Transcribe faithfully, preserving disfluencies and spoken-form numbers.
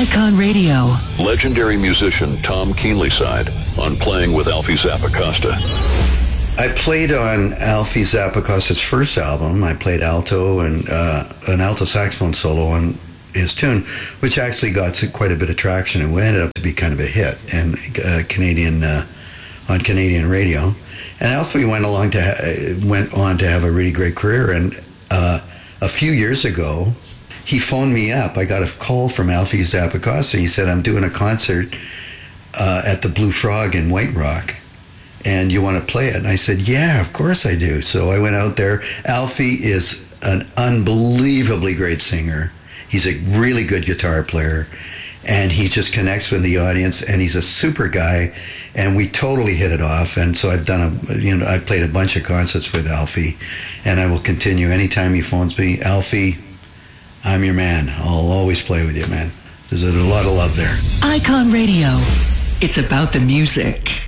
Icon Radio. Legendary musician Tom Keenlyside on Playing with Alfie Zappacosta. I played on Alfie Zappacosta's first album. I played alto and uh, an alto saxophone solo on his tune, which actually got quite a bit of traction and ended up to be kind of a hit in uh, Canadian uh, on Canadian radio. And Alfie went along to ha- went on to have a really great career. And uh, a few years ago, he phoned me up. I got a call from Alfie Zappacosta. He said, "I'm doing a concert uh, at the Blue Frog in White Rock, and you want to play it?" And I said, "Yeah, of course I do." So I went out there. Alfie is an unbelievably great singer. He's a really good guitar player, and he just connects with the audience, and he's a super guy, and we totally hit it off. And so I've done a, you know, I've played a bunch of concerts with Alfie, and I will continue. Anytime he phones me, "Alfie, I'm your man. I'll always play with you, man." There's a lot of love there. Icon Radio. It's about the music.